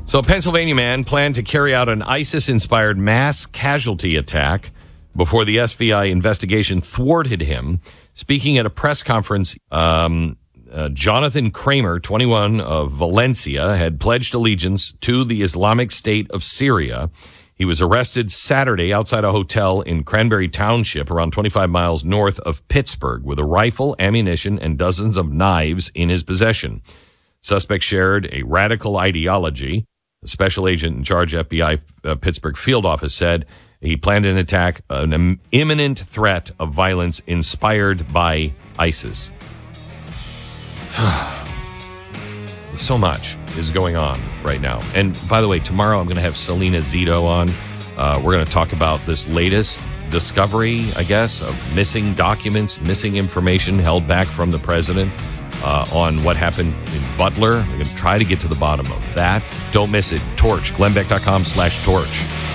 So a Pennsylvania man planned to carry out an ISIS-inspired mass casualty attack before the FBI investigation thwarted him. Speaking at a press conference, Jonathan Kramer, 21, of Valencia, had pledged allegiance to the Islamic State of Syria. He was arrested Saturday outside a hotel in Cranberry Township, around 25 miles north of Pittsburgh, with a rifle, ammunition, and dozens of knives in his possession. Suspect shared a radical ideology. The special agent in charge FBI Pittsburgh field office said he planned an attack, an imminent threat of violence inspired by ISIS. So much is going on right now. And by the way, tomorrow I'm going to have Selena Zito on. We're going to talk about this latest discovery, I guess, of missing documents, missing information held back from the president on what happened in Butler. We're going to try to get to the bottom of that. Don't miss it. Torch, glennbeck.com/torch.